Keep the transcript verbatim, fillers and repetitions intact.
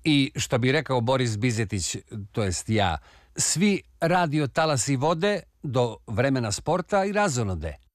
I što bi rekao Boris Bizetić, to jest ja, svi radio talasi vode do vremena sporta i razonode.